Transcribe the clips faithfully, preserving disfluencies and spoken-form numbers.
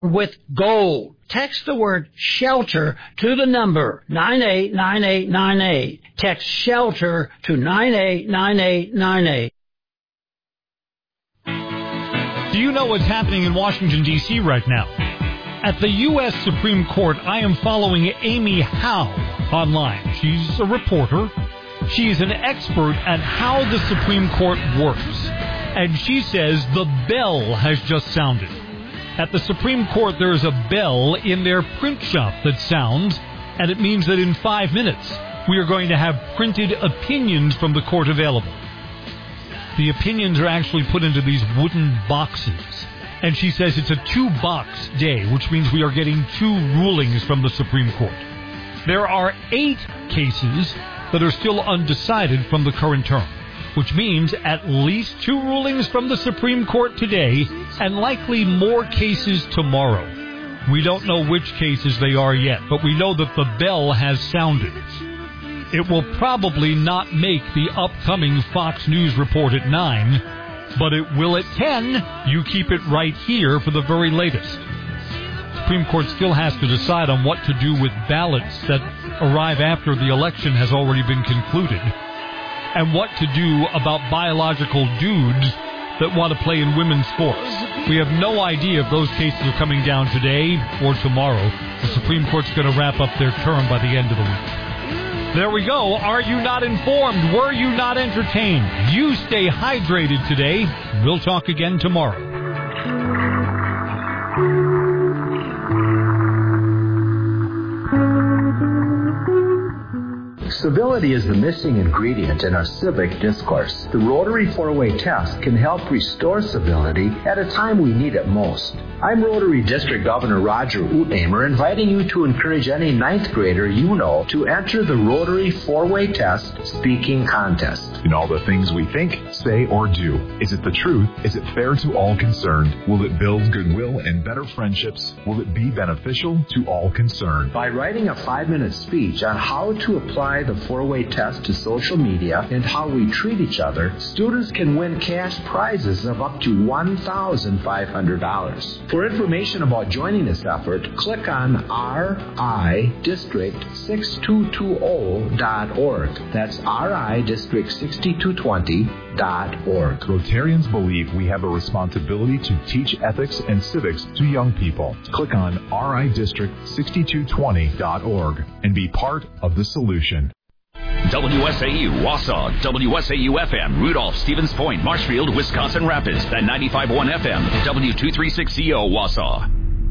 with gold. Text the word SHELTER to the number nine eight nine eight nine eight. Text SHELTER to nine eight nine eight nine eight. Do you know what's happening in Washington, D C right now? At the U S Supreme Court, I am following Amy Howe online. She's a reporter. She's an expert at how the Supreme Court works. And she says the bell has just sounded. At the Supreme Court, there is a bell in their print shop that sounds, and it means that in five minutes, we are going to have printed opinions from the court available. The opinions are actually put into these wooden boxes. And she says it's a two-box day, which means we are getting two rulings from the Supreme Court. There are eight cases that are still undecided from the current term, which means at least two rulings from the Supreme Court today and likely more cases tomorrow. We don't know which cases they are yet, but we know that the bell has sounded. It will probably not make the upcoming Fox News report at nine, but it will at ten. You keep it right here for the very latest. Supreme Court still has to decide on what to do with ballots that arrive after the election has already been concluded, and what to do about biological dudes that want to play in women's sports. We have no idea if those cases are coming down today or tomorrow. The Supreme Court's going to wrap up their term by the end of the week. There we go. Are you not informed? Were you not entertained? You stay hydrated today. We'll talk again tomorrow. Civility is the missing ingredient in our civic discourse. The Rotary four-way test can help restore civility at a time we need it most. I'm Rotary District Governor Roger Utnamer, inviting you to encourage any ninth grader you know to enter the Rotary four-way test speaking contest. In all the things we think, say, or do, is it the truth? Is it fair to all concerned? Will it build goodwill and better friendships? Will it be beneficial to all concerned? By writing a five-minute speech on how to apply the four-way test to social media and how we treat each other, students can win cash prizes of up to one thousand five hundred dollars. For information about joining this effort, click on R I District six two two zero dot org. That's R I District six two two zero dot org. Rotarians believe we have a responsibility to teach ethics and civics to young people. Click on R I District six two two zero dot org and be part of the solution. W S A U, Wausau, W S A U F M, Rudolph, Stevens Point, Marshfield, Wisconsin Rapids, and ninety-five point one F M, W two thirty-six C O, Wausau.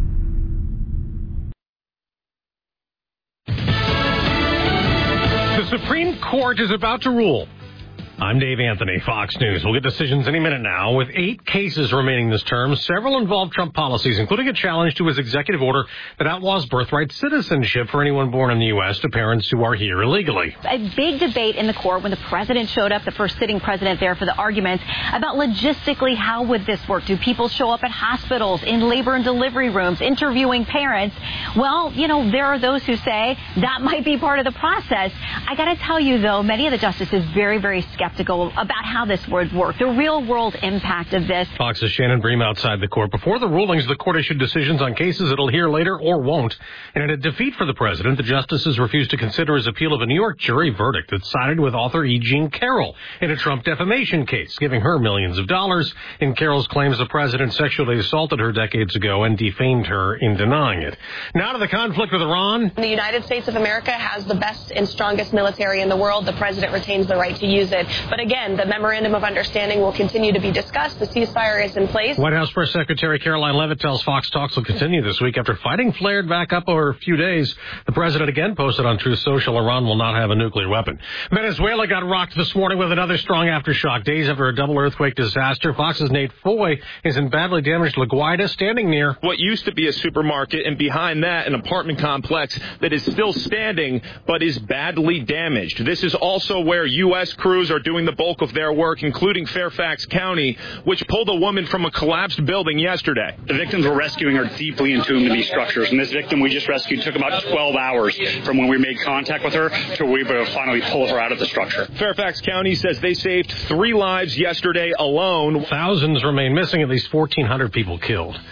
The Supreme Court is about to rule. I'm Dave Anthony, Fox News. We'll get decisions any minute now. With eight cases remaining this term, several involve Trump policies, including a challenge to his executive order that outlaws birthright citizenship for anyone born in the U S to parents who are here illegally. A big debate in the court when the president showed up, the first sitting president there for the arguments, about logistically how would this work? Do people show up at hospitals, in labor and delivery rooms, interviewing parents? Well, you know, there are those who say that might be part of the process. I got to tell you, though, many of the justices very, very skeptical about how this would work, the real-world impact of this. Fox's Shannon Bream outside the court. Before the rulings, the court issued decisions on cases it'll hear later or won't. And in a defeat for the president, the justices refused to consider his appeal of a New York jury verdict that sided with author E. Jean Carroll in a Trump defamation case, giving her millions of dollars in Carroll's claims the president sexually assaulted her decades ago and defamed her in denying it. Now to the conflict with Iran. The United States of America has the best and strongest military in the world. The president retains the right to use it. But again, the memorandum of understanding will continue to be discussed. The ceasefire is in place. White House Press Secretary Caroline Leavitt tells Fox talks will continue this week after fighting flared back up over a few days. The president again posted on Truth Social Iran will not have a nuclear weapon. Venezuela got rocked this morning with another strong aftershock. Days after a double earthquake disaster, Fox's Nate Foy is in badly damaged La Guaira, standing near what used to be a supermarket, and behind that an apartment complex that is still standing but is badly damaged. This is also where U S crews are doing the bulk of their work, including Fairfax County, which pulled a woman from a collapsed building yesterday. The victims we're rescuing are deeply entombed in these structures, and this victim we just rescued took about twelve hours from when we made contact with her to we were able to finally pull her out of the structure. Fairfax County says they saved three lives yesterday alone. Thousands remain missing, at least fourteen hundred people killed.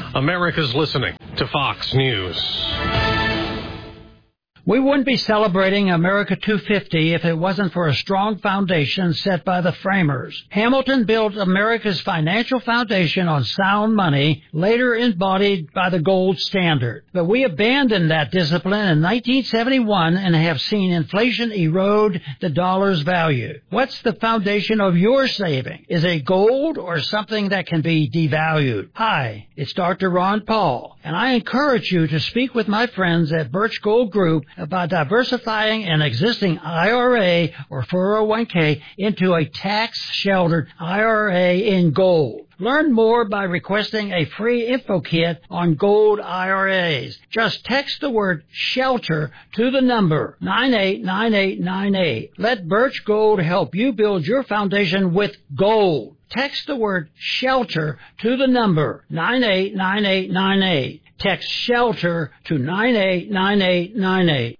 America's listening to Fox News. We wouldn't be celebrating America two fifty if it wasn't for a strong foundation set by the framers. Hamilton built America's financial foundation on sound money, later embodied by the gold standard. But we abandoned that discipline in nineteen seventy-one and have seen inflation erode the dollar's value. What's the foundation of your saving? Is it gold or something that can be devalued? Hi, it's Doctor Ron Paul, and I encourage you to speak with my friends at Birch Gold Group about diversifying an existing I R A or four oh one k into a tax-sheltered I R A in gold. Learn more by requesting a free info kit on gold I R As. Just text the word SHELTER to the number nine eight nine eight nine eight. Let Birch Gold help you build your foundation with gold. Text the word SHELTER to the number nine eight nine eight nine eight. Text SHELTER to nine eight nine eight nine eight.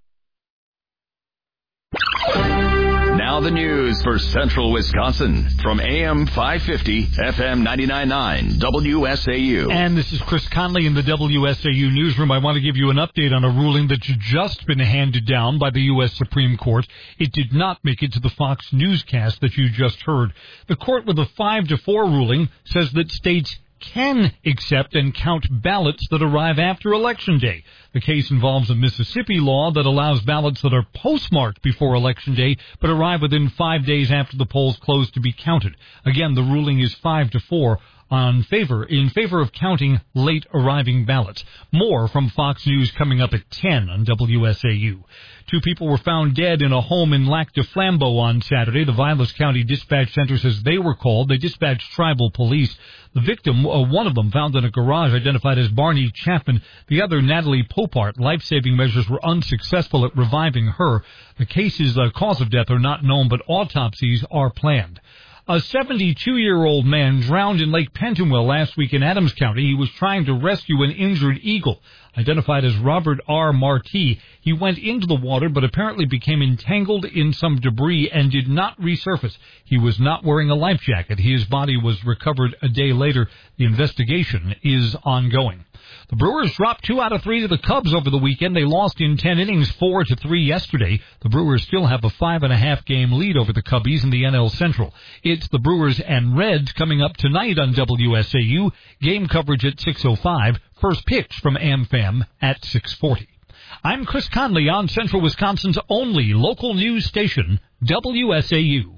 Now the news for Central Wisconsin from A M five fifty, F M ninety-nine point nine, W S A U. And this is Chris Conley in the W S A U newsroom. I want to give you an update on a ruling that's just been handed down by the U S Supreme Court. It did not make it to the Fox newscast that you just heard. The court, with a five to four ruling, says that states can accept and count ballots that arrive after Election Day. The case involves a Mississippi law that allows ballots that are postmarked before Election Day but arrive within five days after the polls close to be counted. Again, the ruling is five to four on favor, in favor of counting late arriving ballots. More from Fox News coming up at ten on W S A U. Two people were found dead in a home in Lac du Flambeau on Saturday. The Vilas County Dispatch Center says they were called. They dispatched tribal police. The victim, uh, one of them found in a garage, identified as Barney Chapman. The other, Natalie Popart. Life-saving measures were unsuccessful at reviving her. The case's uh, cause of death are not known, but autopsies are planned. A seventy-two-year-old man drowned in Lake Pentonville last week in Adams County. He was trying to rescue an injured eagle. Identified as Robert R. Marti, he went into the water but apparently became entangled in some debris and did not resurface. He was not wearing a life jacket. His body was recovered a day later. The investigation is ongoing. The Brewers dropped two out of three to the Cubs over the weekend. They lost in ten innings, four to three yesterday. The Brewers still have a five and a half game lead over the Cubbies in the N L Central. It's the Brewers and Reds coming up tonight on W S A U. Game coverage at six oh five. First pitch from AmFam at six forty. I'm Chris Conley on Central Wisconsin's only local news station, W S A U.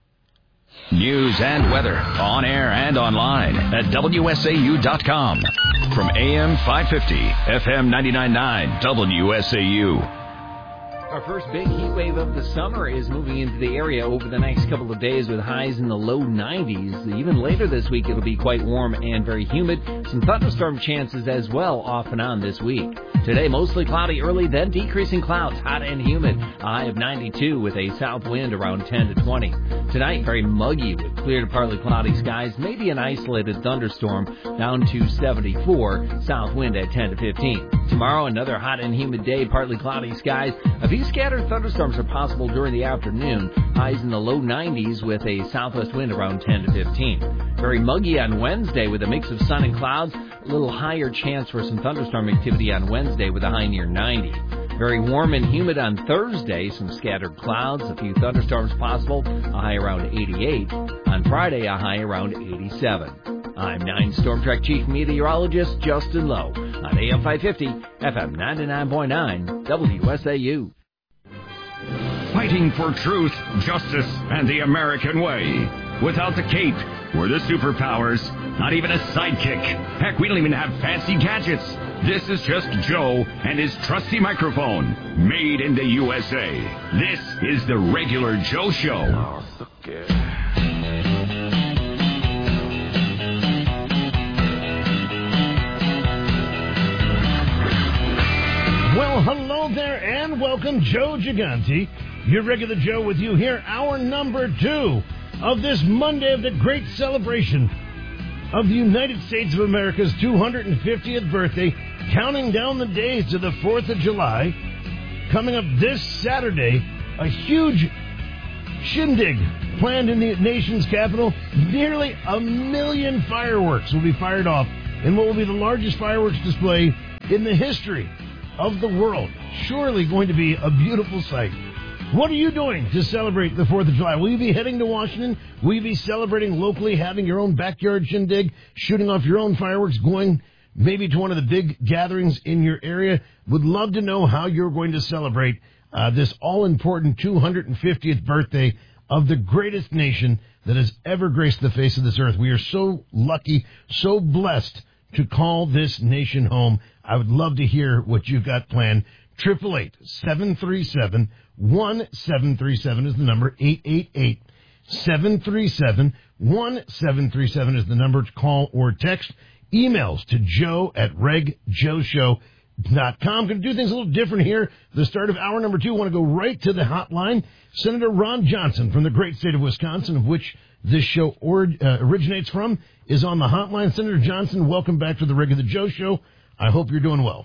News and weather on air and online at W S A U dot com. From A M five fifty, F M ninety-nine point nine, W S A U. Our first big heat wave of the summer is moving into the area over the next couple of days with highs in the low nineties. Even later this week, it'll be quite warm and very humid. Some thunderstorm chances as well off and on this week. Today, mostly cloudy early, then decreasing clouds, hot and humid. A high of ninety-two with a south wind around ten to twenty. Tonight, very muggy with clear to partly cloudy skies, maybe an isolated thunderstorm, down to seventy-four, south wind at ten to fifteen. Tomorrow, another hot and humid day, partly cloudy skies. A few scattered thunderstorms are possible during the afternoon. Highs in the low nineties with a southwest wind around ten to fifteen. Very muggy on Wednesday with a mix of sun and clouds. A little higher chance for some thunderstorm activity on Wednesday with a high near ninety. Very warm and humid on Thursday. Some scattered clouds, a few thunderstorms possible. A high around eighty-eight. On Friday, a high around eighty-seven. I'm nine Storm Track Chief Meteorologist Justin Lowe on A M five fifty, F M ninety-nine point nine, W S A U. Fighting for truth, justice, and the American way. Without the cape or the superpowers, not even a sidekick. Heck, we don't even have fancy gadgets. This is just Joe and his trusty microphone, made in the U S A. This is the Regular Joe Show. Well, hello there and welcome, Joe Gigante. Your Regular Joe with you here, hour number two of this Monday of the great celebration of the United States of America's two hundred fiftieth birthday, counting down the days to the fourth of July. Coming up this Saturday, a huge shindig planned in the nation's capital. Nearly a million fireworks will be fired off in what will be the largest fireworks display in the history of the world. Surely going to be a beautiful sight. What are you doing to celebrate the fourth of July? Will you be heading to Washington? Will you be celebrating locally, having your own backyard shindig, shooting off your own fireworks, going maybe to one of the big gatherings in your area? Would love to know how you're going to celebrate uh, this all-important two hundred fiftieth birthday of the greatest nation that has ever graced the face of this earth. We are so lucky, so blessed to call this nation home. I would love to hear what you've got planned. eight eight eight, seven three seven, one seven three seven is the number. eight eight eight, seven three seven, one seven three seven is the number to call or text. Emails to joe at reg joe show dot com. Going to do things a little different here. The start of hour number two. Want to go right to the hotline. Senator Ron Johnson from the great state of Wisconsin, of which this show or, uh, originates from, is on the hotline. Senator Johnson, welcome back to the Reg of the Joe Show. I hope you're doing well.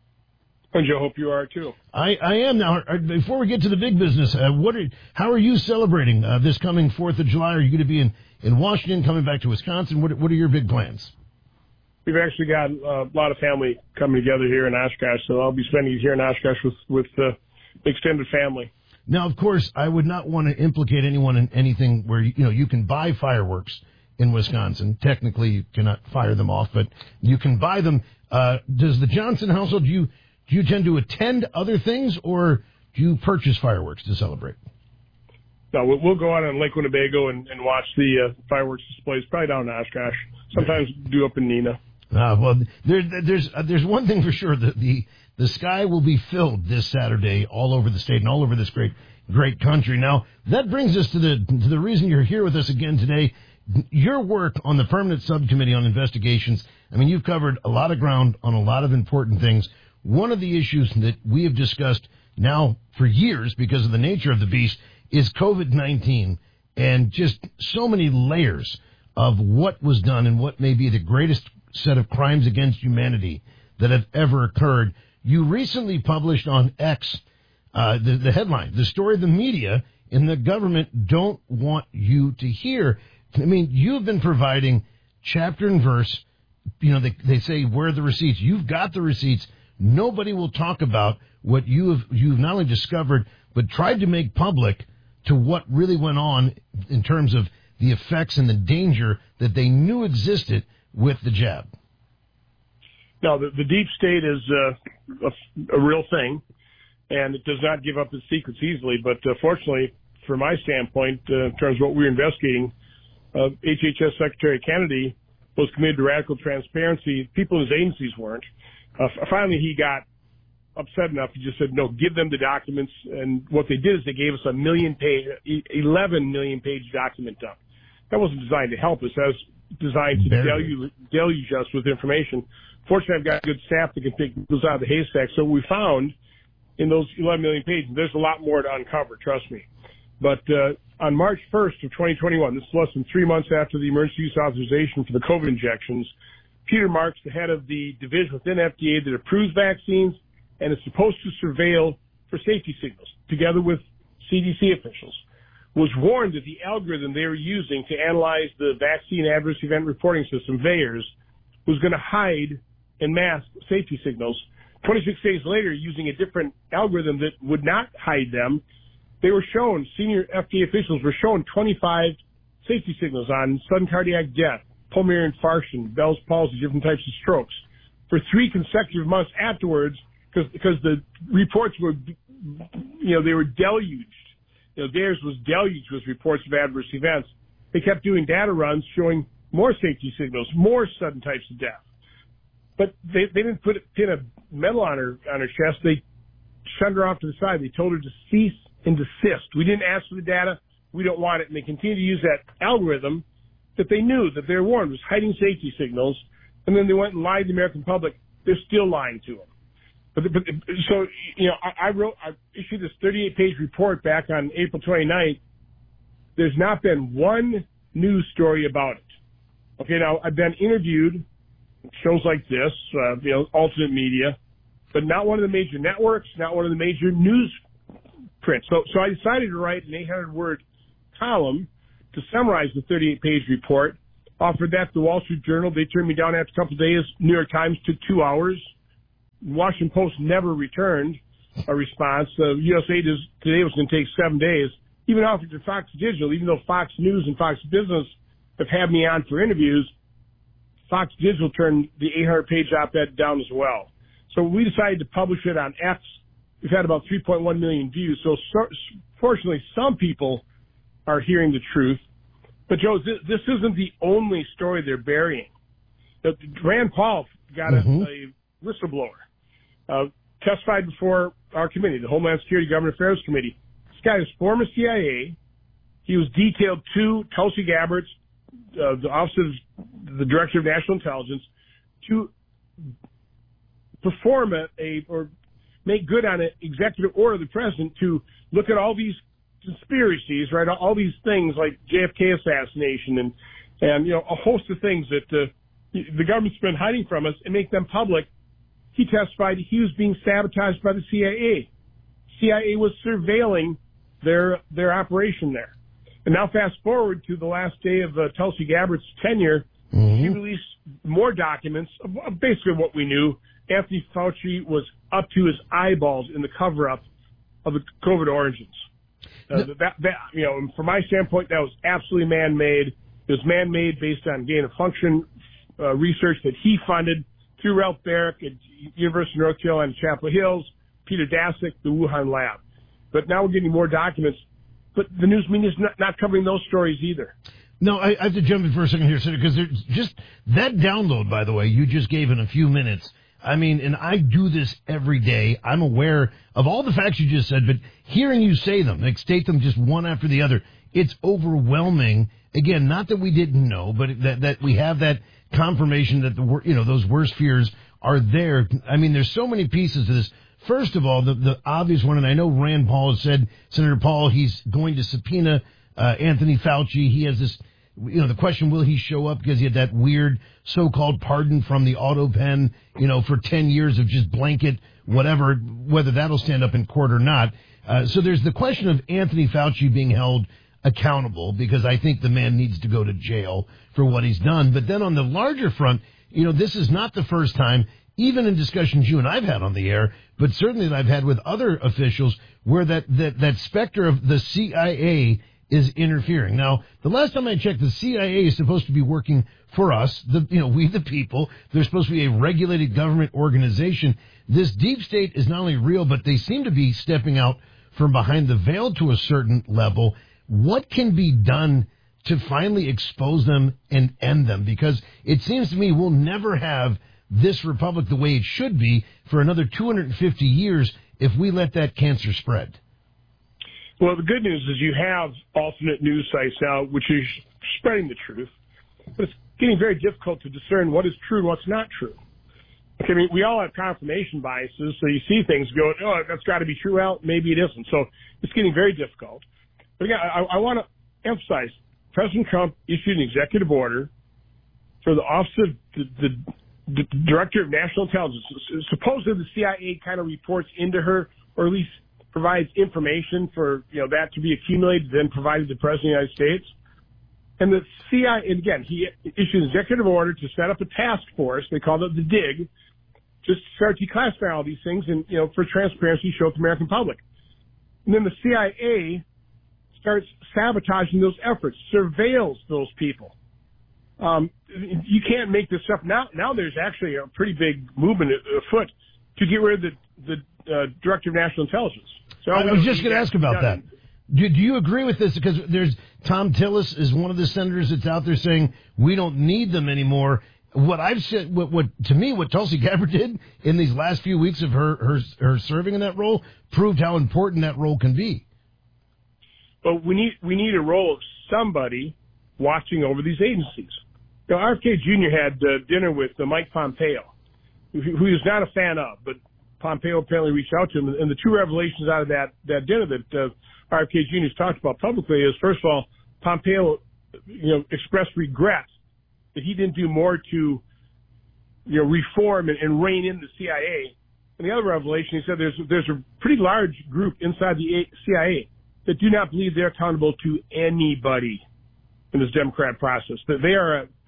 And Joe, hope you are too. I, I am now. Before we get to the big business, uh, what are, how are you celebrating uh, this coming fourth of July? Are you going to be in, in Washington, coming back to Wisconsin? What, what are your big plans? We've actually got uh, a lot of family coming together here in Oshkosh, so I'll be spending it here in Oshkosh with, with uh, extended family. Now, of course, I would not want to implicate anyone in anything where, you know, you can buy fireworks in Wisconsin. Technically, you cannot fire them off, but you can buy them. Uh, does the Johnson household, do you, do you tend to attend other things, or do you purchase fireworks to celebrate? No, we'll, we'll go out on Lake Winnebago and, and watch the uh, fireworks displays, probably down in Oshkosh. Sometimes do up in Neenah. Uh, well, there, there's uh, there's one thing for sure. The, the the sky will be filled this Saturday all over the state and all over this great great country. Now, that brings us to the to the reason you're here with us again today. Your work on the Permanent Subcommittee on Investigations. I mean, you've covered a lot of ground on a lot of important things. One of the issues that we have discussed now for years, because of the nature of the beast, is COVID nineteen, and just so many layers of what was done and what may be the greatest set of crimes against humanity that have ever occurred. You recently published on X uh, the, the headline, "The story the media and the government don't want you to hear." I mean, you've been providing chapter and verse. You know, they, they say, where are the receipts? You've got the receipts. Nobody will talk about what you have you've not only discovered, but tried to make public to what really went on in terms of the effects and the danger that they knew existed with the jab. No, the, the deep state is uh, a, a real thing, and it does not give up its secrets easily. But uh, fortunately, from my standpoint, uh, in terms of what we're investigating, uh, H H S Secretary Kennedy was committed to radical transparency. People in his agencies weren't. Uh, finally, he got upset enough. He just said, no, give them the documents. And what they did is they gave us a million page, eleven million page document dump. That wasn't designed to help us. That was designed to deluge, deluge us with information. Fortunately, I've got good staff that can pick those out of the haystack. So we found in those eleven million pages, there's a lot more to uncover, trust me. But uh, on March first of twenty twenty-one, this is less than three months after the emergency use authorization for the COVID injections, Peter Marks, the head of the division within F D A that approves vaccines and is supposed to surveil for safety signals, together with C D C officials, was warned that the algorithm they were using to analyze the Vaccine Adverse Event Reporting System, V A E R S, was going to hide and mask safety signals. twenty-six days later, using a different algorithm that would not hide them, they were shown, senior F D A officials were shown twenty-five safety signals on sudden cardiac death, pulmonary infarction, Bell's palsy, different types of strokes, for three consecutive months afterwards, because because the reports were, you know, they were deluged. You know, theirs was deluged with reports of adverse events. They kept doing data runs showing more safety signals, more sudden types of death. But they, they didn't put pin a medal on her on her chest. They shunned her off to the side. They told her to cease and desist. We didn't ask for the data. We don't want it. And they continue to use that algorithm that they knew that they were warned was hiding safety signals. And then they went and lied to the American public. They're still lying to them. But, but so, you know, I, I wrote, I issued this thirty-eight page report back on April twenty-ninth. There's not been one news story about it. Okay, now I've been interviewed, shows like this, uh, you know, alternate media, but not one of the major networks, not one of the major news prints. So, so I decided to write an eight hundred word column to summarize the thirty-eight page report Offered that to the Wall Street Journal. They turned me down after a couple of days. New York Times took two hours. Washington Post never returned a response. The U S A Today was going to take seven days. Even offered to Fox Digital, even though Fox News and Fox Business have had me on for interviews, Fox Digital turned the eight hundred page op-ed down as well. So we decided to publish it on X. We've had about three point one million views. So, so fortunately, some people are hearing the truth. But, Joe, this, this isn't the only story they're burying. Uh, Rand Paul got mm-hmm. a, a whistleblower, uh, testified before our committee, the Homeland Security Government Affairs Committee. This guy is former C I A. He was detailed to Tulsi Gabbard, uh, the Office of the Director of National Intelligence, to perform a, a or make good on an executive order of the president to look at all these conspiracies, right? All these things like J F K assassination and, and, you know, a host of things that uh, the government's been hiding from us and make them public. He testified he was being sabotaged by the C I A. C I A was surveilling their, their operation there. And now fast forward to the last day of uh, Tulsi Gabbard's tenure, mm-hmm. she released more documents of, of basically what we knew. Anthony Fauci was up to his eyeballs in the cover-up of the COVID origins. Uh, that, that, you know, from my standpoint, that was absolutely man-made. It was man-made based on gain-of-function uh, research that he funded through Ralph Barrick at University of North Carolina, Chapel Hills, Peter Daszak, the Wuhan lab. But now we're getting more documents. But the news media is not, not covering those stories either. No, I, I have to jump in for a second here, Senator, because there's just that download, by the way, you just gave in a few minutes. I mean, and I do this every day. I'm aware of all the facts you just said, but hearing you say them, like state them just one after the other, it's overwhelming. Again, not that we didn't know, but that, that we have that confirmation that the, you know, those worst fears are there. I mean, there's so many pieces to this. First of all, the, the obvious one, and I know Rand Paul has said, Senator Paul, he's going to subpoena uh, Anthony Fauci. He has this, you know, the question, will he show up because he had that weird so-called pardon from the auto pen, you know, for ten years of just blanket whatever, whether that'll stand up in court or not. Uh, so there's the question of Anthony Fauci being held accountable, because I think the man needs to go to jail for what he's done. But then on the larger front, you know, this is not the first time, even in discussions you and I've had on the air, but certainly that I've had with other officials, where that, that, that specter of the C I A is interfering. Now, the last time I checked, the C I A is supposed to be working for us, the, you know, we the people. They're supposed to be a regulated government organization. This deep state is not only real, but they seem to be stepping out from behind the veil to a certain level. What can be done to finally expose them and end them? Because it seems to me we'll never have this republic the way it should be for another two hundred fifty years if we let that cancer spread. Well, the good news is you have alternate news sites now, which is spreading the truth. But it's getting very difficult to discern what is true and what's not true. Okay, I mean, we all have confirmation biases, so you see things go, oh, that's got to be true. Well, maybe it isn't. So it's getting very difficult. But again, I, I want to emphasize, President Trump issued an executive order for the Office of the, the, the Director of National Intelligence. Supposedly the C I A kind of reports into her, or at least provides information for, you know, that to be accumulated, then provided to the President of the United States. And the C I A, and again, he issued an executive order to set up a task force, they called it the DIG, just to start declassifying all these things and, you know, for transparency, show it to the American public. And then the C I A starts sabotaging those efforts, surveils those people. Um, you can't make this stuff. Now, now there's actually a pretty big movement afoot to get rid of the, the uh, Director of National Intelligence. So I was just going to ask about that. Do, do you agree with this? Because there's Tom Tillis is one of the senators that's out there saying we don't need them anymore. What I've said, what, what to me, what Tulsi Gabbard did in these last few weeks of her, her her serving in that role proved how important that role can be. But we need we need a role of somebody watching over these agencies. You know, R F K Junior had uh, dinner with uh, Mike Pompeo, who, who he was not a fan of, but Pompeo apparently reached out to him. And the two revelations out of that, that dinner that uh, R F K Junior's talked about publicly is, first of all, Pompeo, you know, expressed regret that he didn't do more to, you know, reform and, and rein in the C I A. And the other revelation, he said there's there's a pretty large group inside the C I A that do not believe they're accountable to anybody in this democratic process, that they are a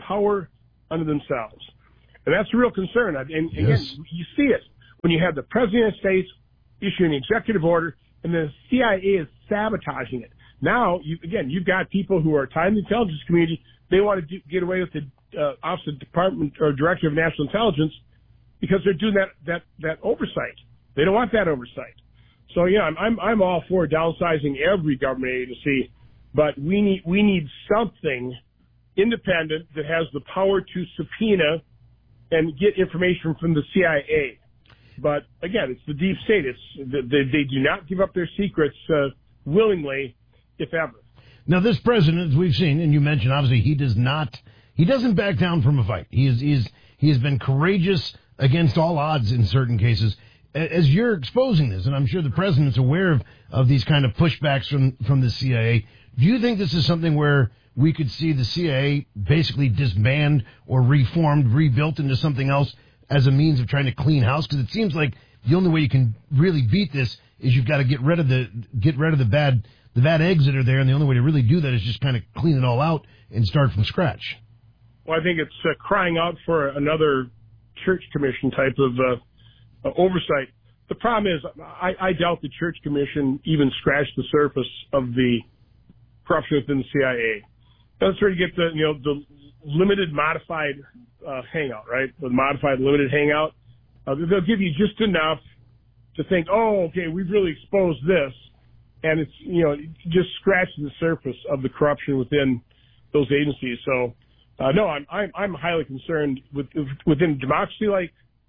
power unto themselves. And that's a real concern. And, and Yes. again, you see it when you have the President of the States issuing an executive order and the C I A is sabotaging it. Now, you, again, you've got people who are tied in the intelligence community. They want to do, get away with the uh, Office of Department or Director of National Intelligence because they're doing that, that, that oversight. They don't want that oversight. So, yeah, I'm, I'm, I'm all for downsizing every government agency, but we need, we need something independent that has the power to subpoena and get information from the C I A. But again, it's the deep state. It's they, they do not give up their secrets uh, willingly, if ever. Now, this president, as we've seen, and you mentioned, obviously, he does not, he doesn't back down from a fight. He is, he is, he has been courageous against all odds in certain cases. As you're exposing this, and I'm sure the president's aware of, of these kind of pushbacks from, from the C I A, do you think this is something where we could see the C I A basically disbanded or reformed, rebuilt into something else as a means of trying to clean house? Because it seems like the only way you can really beat this is you've got to get rid of the get rid of the bad the bad eggs that are there, and the only way to really do that is just kind of clean it all out and start from scratch. Well, I think it's uh, crying out for another church commission type of uh, uh, oversight. The problem is, I, I doubt the church commission even scratched the surface of the corruption within the C I A. That's where you get the, you know, the limited modified uh, hangout, right? The modified limited hangout. Uh, they'll give you just enough to think, oh, okay, we've really exposed this. And it's, you know, just scratching the surface of the corruption within those agencies. So, uh, no, I'm, I'm, I'm highly concerned with, within a democracy like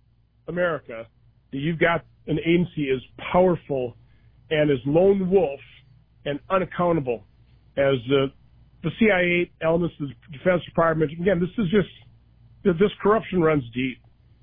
America, that you've got an agency as powerful and as lone wolf and unaccountable as the, the C I A elements of the Defense Department. Again, this is just, this corruption runs deep.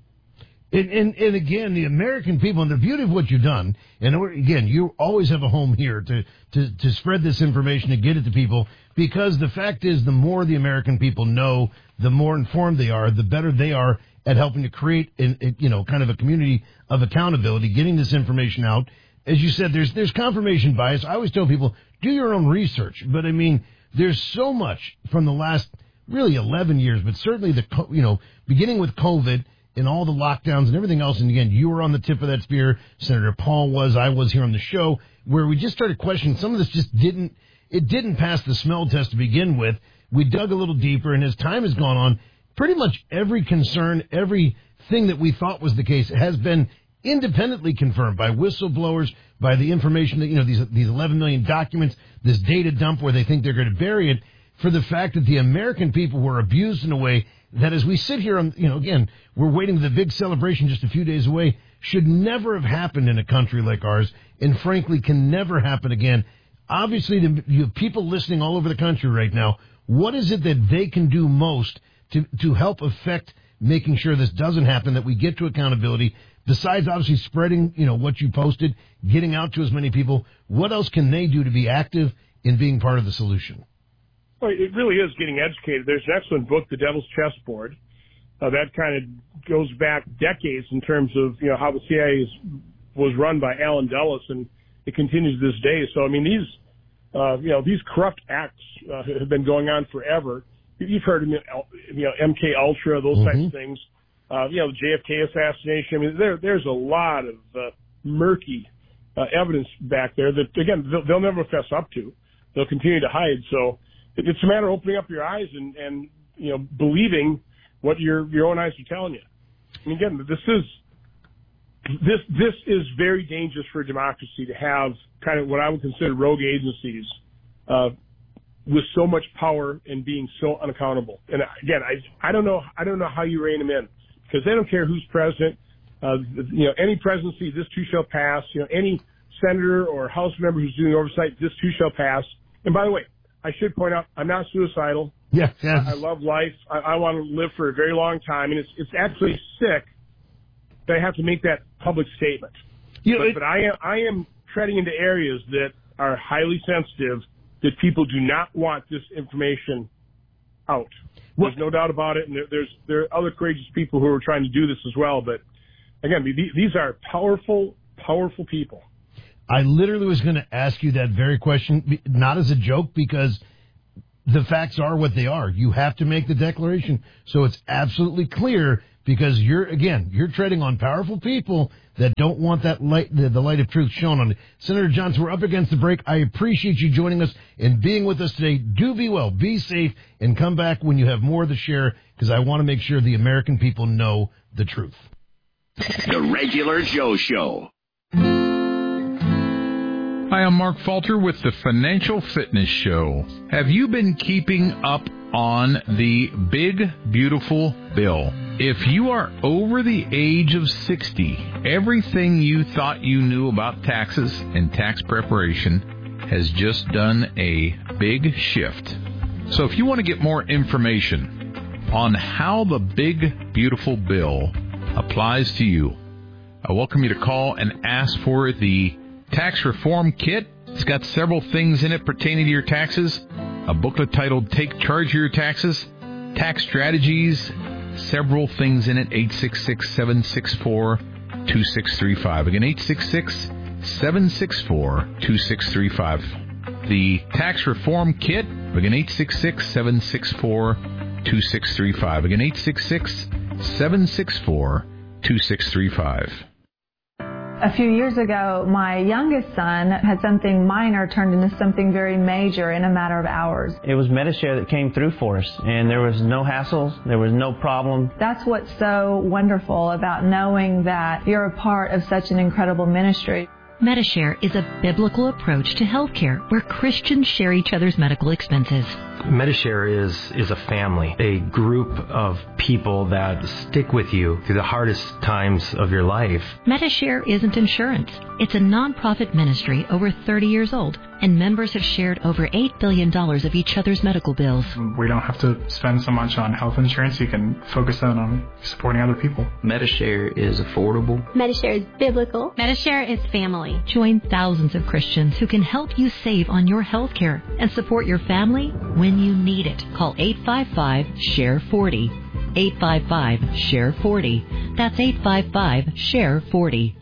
And, and, and again, the American people, and the beauty of what you've done, and again, you always have a home here to, to, to spread this information and get it to people, because the fact is, the more the American people know, the more informed they are, the better they are at helping to create, an, a, you know, kind of a community of accountability, getting this information out. As you said, there's there's confirmation bias. I always tell people, do your own research. But I mean, there's so much from the last really eleven years, but certainly the, you know, beginning with COVID and all the lockdowns and everything else. And again, you were on the tip of that spear. Senator Paul was, I was here on the show, where we just started questioning. Some of this just didn't, it didn't pass the smell test to begin with. We dug a little deeper, and as time has gone on, pretty much every concern, everything that we thought was the case has been independently confirmed by whistleblowers, by the information that, you know, these these eleven million documents, this data dump where they think they're going to bury it, for the fact that the American people were abused in a way that, as we sit here, on, you know, again, we're waiting for the big celebration just a few days away, should never have happened in a country like ours, and frankly can never happen again. Obviously, the, you have people listening all over the country right now. What is it that they can do most to to help affect making sure this doesn't happen, that we get to accountability, besides obviously spreading, you know, what you posted, getting out to as many people? What else can they do to be active in being part of the solution? Well, it really is getting educated. There's an excellent book, The Devil's Chessboard, uh, that kind of goes back decades in terms of, you know, how the C I A is, was run by Allen Dulles, and it continues to this day. So, I mean, these, uh, you know, these corrupt acts uh, have been going on forever. You've heard of, you know, M K Ultra, those mm-hmm. types of things. Uh, you know, the J F K assassination. I mean, there, there's a lot of uh, murky uh, evidence back there that, again, they'll, they'll never fess up to. They'll continue to hide. So it's a matter of opening up your eyes and, and you know, believing what your your own eyes are telling you. I mean, again, this is this this is very dangerous for democracy to have kind of what I would consider rogue agencies uh, with so much power and being so unaccountable. And again, I I don't know I don't know how you rein them in, because they don't care who's president. Uh, you know, any presidency, this too shall pass. You know, any senator or House member who's doing oversight, this too shall pass. And by the way, I should point out, I'm not suicidal. Yeah, yes. I, I love life. I, I want to live for a very long time, and it's it's actually sick that I have to make that public statement. You know, but, it, but I am I am treading into areas that are highly sensitive, that people do not want this information out. Well, there's no doubt about it, and there, there's there are other courageous people who are trying to do this as well. But again, these are powerful, powerful people. I literally was going to ask you that very question, not as a joke, because the facts are what they are. You have to make the declaration so it's absolutely clear, because you're, again, you're treading on powerful people that don't want that light, the, the light of truth shown on it. Senator Johnson, we're up against the break. I appreciate you joining us and being with us today. Do be well, be safe, and come back when you have more to share, because I want to make sure the American people know the truth. The Regular Joe Show. Hi, I'm Mark Falter with the Financial Fitness Show. Have you been keeping up on the big, beautiful bill? If you are over the age of sixty, everything you thought you knew about taxes and tax preparation has just done a big shift. So if you want to get more information on how the big, beautiful bill applies to you, I welcome you to call and ask for the Tax Reform Kit. It's got several things in it pertaining to your taxes. A booklet titled Take Charge of Your Taxes, Tax Strategies, several things in it. eight six six, seven six four, two six three five. Again, eight six six, seven six four, two six three five. The Tax Reform Kit. Again, eight six six, seven six four, two six three five. Again, eight six six, seven six four, two six three five. A few years ago, my youngest son had something minor turned into something very major in a matter of hours. It was Medi-Share that came through for us, and there was no hassles, there was no problem. That's what's so wonderful about knowing that you're a part of such an incredible ministry. Medi-Share is a biblical approach to healthcare where Christians share each other's medical expenses. Medi-Share is, is a family, a group of people that stick with you through the hardest times of your life. Medi-Share isn't insurance. It's a nonprofit ministry over thirty years old, and members have shared over eight billion dollars of each other's medical bills. We don't have to spend so much on health insurance. You can focus that on supporting other people. Medi-Share is affordable. Medi-Share is biblical. Medi-Share is family. Join thousands of Christians who can help you save on your health care and support your family when you need it. Call eight five five, S H A R E forty. eight five five, S H A R E forty. That's eight five five, S H A R E forty.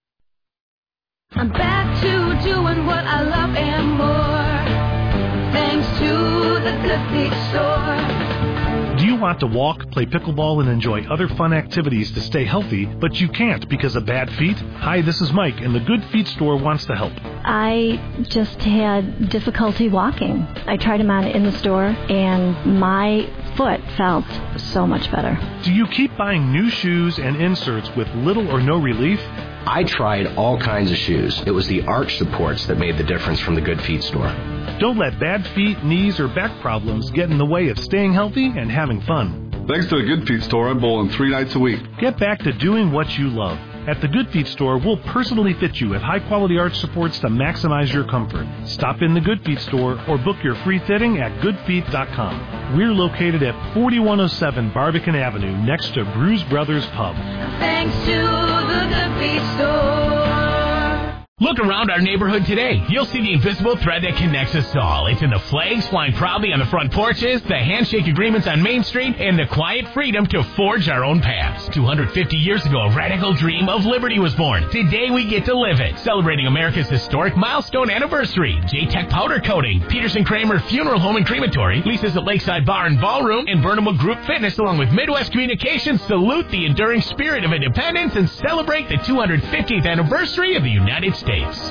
I'm back to doing what I love and more, thanks to the Good Feet Store. Do you want to walk, play pickleball, and enjoy other fun activities to stay healthy, but you can't because of bad feet? Hi, this is Mike, and the Good Feet Store wants to help. I just had difficulty walking. I tried them on in the store, and my foot felt so much better. Do you keep buying new shoes and inserts with little or no relief? I tried all kinds of shoes. It was the arch supports that made the difference from the Good Feet Store. Don't let bad feet, knees, or back problems get in the way of staying healthy and having fun. Thanks to the Good Feet Store, I'm bowling three nights a week. Get back to doing what you love. At the Good Feet Store, we'll personally fit you with high-quality arch supports to maximize your comfort. Stop in the Good Feet Store or book your free fitting at good feet dot com. We're located at forty-one oh seven Barbican Avenue, next to Bruise Brothers Pub. Thanks to the Good Feet Store. Look around our neighborhood today. You'll see the invisible thread that connects us all. It's in the flags flying proudly on the front porches, the handshake agreements on Main Street, and the quiet freedom to forge our own paths. two hundred fifty years ago, a radical dream of liberty was born. Today, we get to live it. Celebrating America's historic milestone anniversary. J-Tech Powder Coating, Peterson Kramer Funeral Home and Crematory, Lisa's at Lakeside Bar and Ballroom, and Burnham Group Fitness, along with Midwest Communications, salute the enduring spirit of independence and celebrate the two hundred fiftieth anniversary of the United States.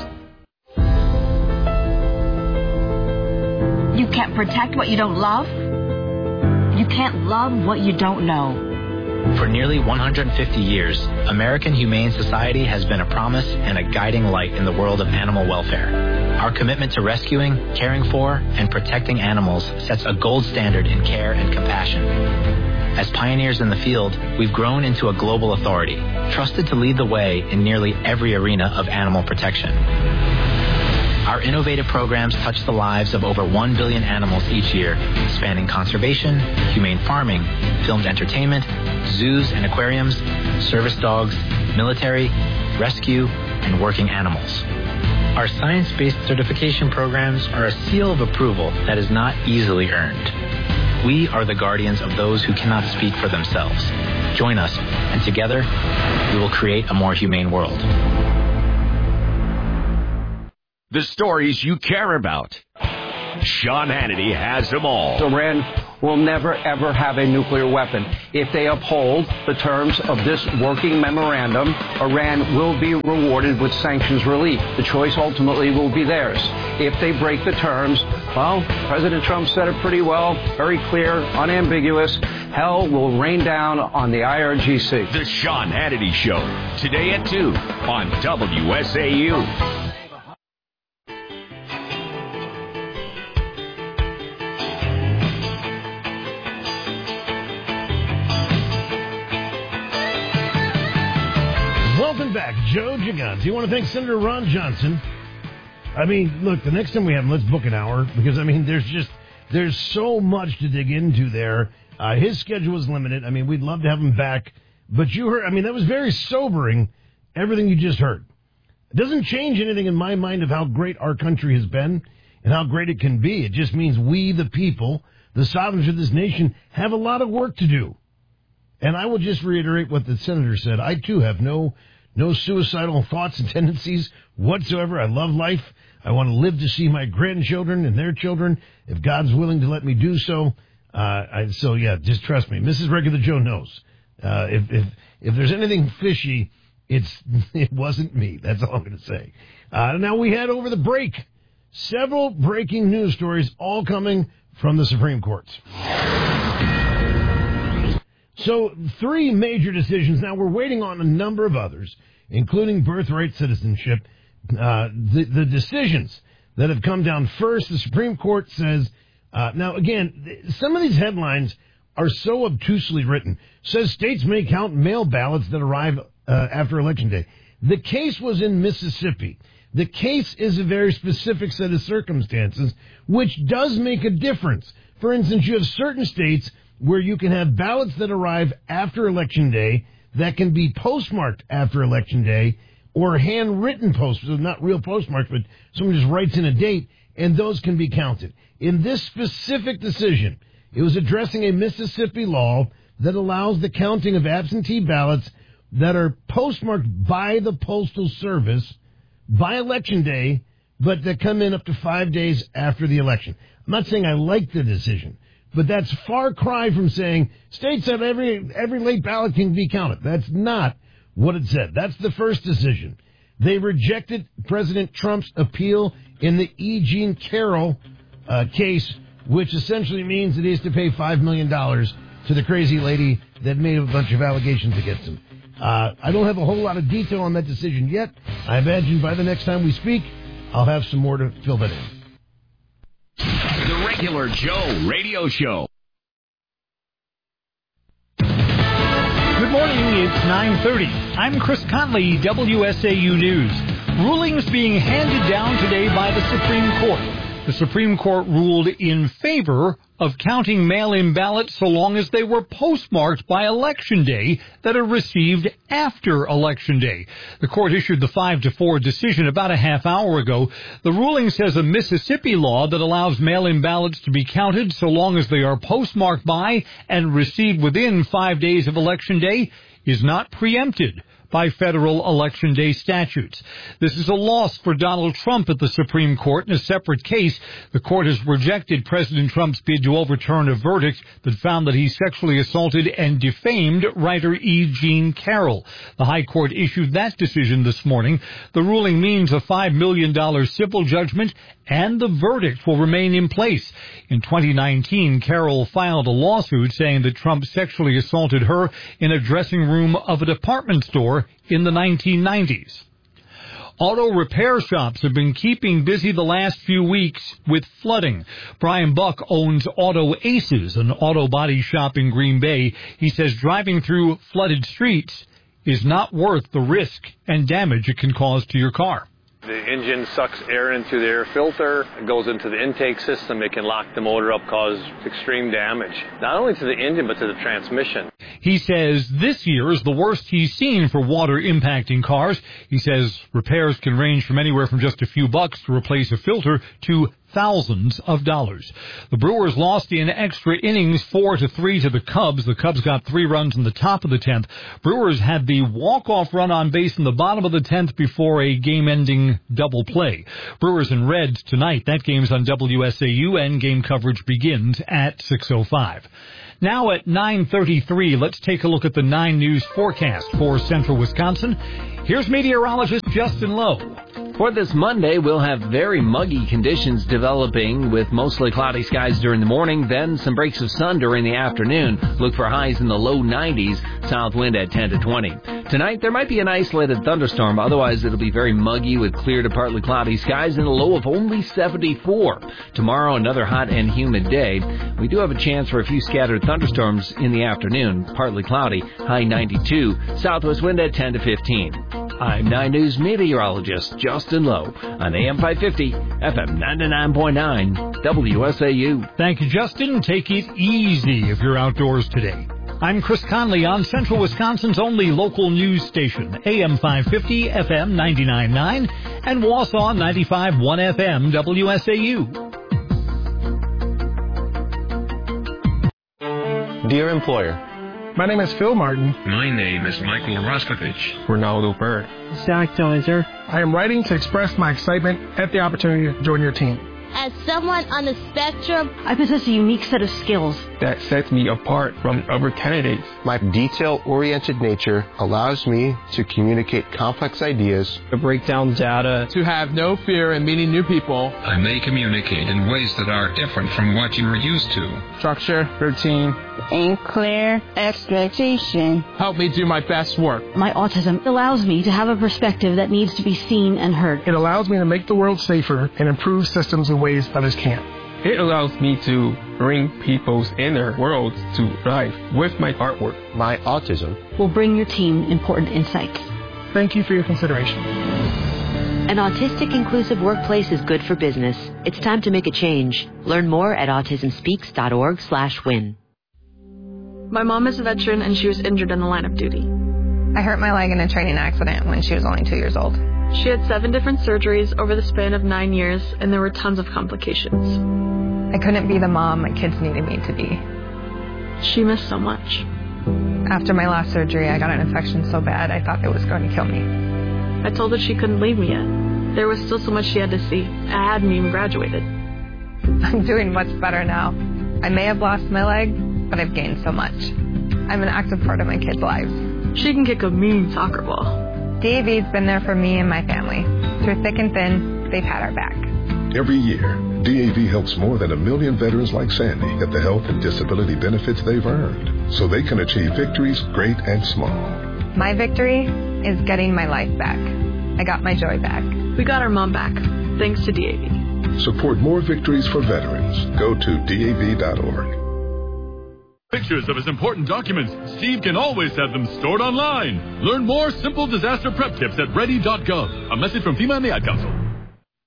You can't protect what you don't love. You can't love what you don't know. For nearly one hundred fifty years, American Humane Society has been a promise and a guiding light in the world of animal welfare. Our commitment to rescuing, caring for, and protecting animals sets a gold standard in care and compassion. As pioneers in the field, we've grown into a global authority, trusted to lead the way in nearly every arena of animal protection. Our innovative programs touch the lives of over one billion animals each year, spanning conservation, humane farming, filmed entertainment, zoos and aquariums, service dogs, military, rescue, and working animals. Our science-based certification programs are a seal of approval that is not easily earned. We are the guardians of those who cannot speak for themselves. Join us, and together, we will create a more humane world. The stories you care about. Sean Hannity has them all. Iran will never, ever have a nuclear weapon. If they uphold the terms of this working memorandum, Iran will be rewarded with sanctions relief. The choice ultimately will be theirs. If they break the terms, well, President Trump said it pretty well, very clear, unambiguous. Hell will rain down on the I R G C. The Sean Hannity Show, today at two on W S A U. Welcome back, Joe Gigante. You want to thank Senator Ron Johnson. I mean, look, the next time we have him, let's book an hour, because, I mean, there's just, there's so much to dig into there. Uh, his schedule is limited. I mean, we'd love to have him back, but you heard, I mean, that was very sobering, everything you just heard. It doesn't change anything in my mind of how great our country has been and how great it can be. It just means we, the people, the sovereignty of this nation, have a lot of work to do. And I will just reiterate what the senator said. I, too, have no no suicidal thoughts and tendencies whatsoever. I love life. I want to live to see my grandchildren and their children, if God's willing to let me do so. Uh, I, so, yeah, just trust me. Missus Regular Joe knows. Uh, if, if if there's anything fishy, it's it wasn't me. That's all I'm going to say. Uh, now, we head over the break. Several breaking news stories, all coming from the Supreme Courts. So, three major decisions. Now, we're waiting on a number of others, including birthright citizenship. Uh, the, the decisions that have come down first, the Supreme Court says, uh, now, again, some of these headlines are so obtusely written. Says states may count mail ballots that arrive uh, after Election Day. The case was in Mississippi. The case is a very specific set of circumstances, which does make a difference. For instance, you have certain states where you can have ballots that arrive after Election Day that can be postmarked after Election Day, or handwritten postmarks, not real postmarks, but someone just writes in a date, and those can be counted. In this specific decision, it was addressing a Mississippi law that allows the counting of absentee ballots that are postmarked by the Postal Service by Election Day, but that come in up to five days after the election. I'm not saying I like the decision, but that's far cry from saying states have every every late ballot can be counted. That's not what it said. That's the first decision. They rejected President Trump's appeal in the E. Jean Carroll uh, case, which essentially means that he has to pay five million dollars to the crazy lady that made a bunch of allegations against him. Uh, I don't have a whole lot of detail on that decision yet. I imagine by the next time we speak, I'll have some more to fill that in. The Regular Joe Radio Show. Good morning, it's nine thirty. I'm Chris Conley, W S A U News. Rulings being handed down today by the Supreme Court. The Supreme Court ruled in favor of counting mail-in ballots so long as they were postmarked by Election Day that are received after Election Day. The court issued the five to four decision about a half hour ago. The ruling says a Mississippi law that allows mail-in ballots to be counted so long as they are postmarked by and received within five days of Election Day is not preempted by federal Election Day statutes. This is a loss for Donald Trump at the Supreme Court. In a separate case, the court has rejected President Trump's bid to overturn a verdict that found that he sexually assaulted and defamed writer E. Jean Carroll. The High Court issued that decision this morning. The ruling means a five million dollars civil judgment and the verdict will remain in place. In twenty nineteen, Carroll filed a lawsuit saying that Trump sexually assaulted her in a dressing room of a department store in the nineteen nineties. Auto repair shops have been keeping busy the last few weeks with flooding. Brian Buck owns Auto Aces, an auto body shop in Green Bay. He says driving through flooded streets is not worth the risk and damage it can cause to your car. The engine sucks air into the air filter, it goes into the intake system, it can lock the motor up, cause extreme damage, not only to the engine but to the transmission. He says this year is the worst he's seen for water impacting cars. He says repairs can range from anywhere from just a few bucks to replace a filter to thousands of dollars. The Brewers lost in extra innings four to three to the Cubs. The Cubs got three runs in the top of the tenth. Brewers had the walk-off run on base in the bottom of the tenth before a game-ending double play. Brewers and Reds tonight. That game's on W S A U, and game coverage begins at six oh five. Now at nine thirty-three, let's take a look at the nine News forecast for central Wisconsin. Here's meteorologist Justin Lowe. For this Monday, we'll have very muggy conditions developing with mostly cloudy skies during the morning, then some breaks of sun during the afternoon. Look for highs in the low nineties, south wind at ten to twenty. Tonight, there might be an isolated thunderstorm. Otherwise, it'll be very muggy with clear to partly cloudy skies and a low of only seventy-four. Tomorrow, another hot and humid day. We do have a chance for a few scattered thunderstorms in the afternoon, partly cloudy, high ninety-two, southwest wind at ten to fifteen. I'm nine News meteorologist Justin Lowe on A M five fifty, F M ninety-nine point nine, W S A U. Thank you, Justin. Take it easy if you're outdoors today. I'm Chris Conley on Central Wisconsin's only local news station, A M five fifty, F M ninety-nine point nine, and Wausau ninety-five point one F M, W S A U. Dear employer, my name is Phil Martin. My name is Michael Roskovich. Ronaldo Bird. Zach Deiser. I am writing to express my excitement at the opportunity to join your team. As someone on the spectrum, I possess a unique set of skills that sets me apart from other candidates. My detail-oriented nature allows me to communicate complex ideas, to break down data, to have no fear in meeting new people. I may communicate in ways that are different from what you are used to. Structure, routine, and clear expectation help me do my best work. My autism allows me to have a perspective that needs to be seen and heard. It allows me to make the world safer and improve systems in ways others can't. It allows me to bring people's inner worlds to life with my artwork. My autism will bring your team important insights. Thank you for your consideration. An autistic inclusive workplace is good for business. It's time to make a change. Learn more at autismspeaks.org slash win. My mom is a veteran and she was injured in the line of duty. I hurt my leg in a training accident when she was only two years old. She had seven different surgeries over the span of nine years, and there were tons of complications. I couldn't be the mom my kids needed me to be. She missed so much. After my last surgery, I got an infection so bad I thought it was going to kill me. I told her she couldn't leave me yet. There was still so much she had to see. I hadn't even graduated. I'm doing much better now. I may have lost my leg, but I've gained so much. I'm an active part of my kids' lives. She can kick a mean soccer ball. D A V's been there for me and my family. Through thick and thin, they've had our back. Every year, D A V helps more than a million veterans like Sandy get the health and disability benefits they've earned, so they can achieve victories great and small. My victory is getting my life back. I got my joy back. We got our mom back, thanks to D A V. Support more victories for veterans. Go to D A V dot org. Pictures of his important documents, Steve can always have them stored online. Learn more simple disaster prep tips at ready dot gov. A message from FEMA and the Ad Council.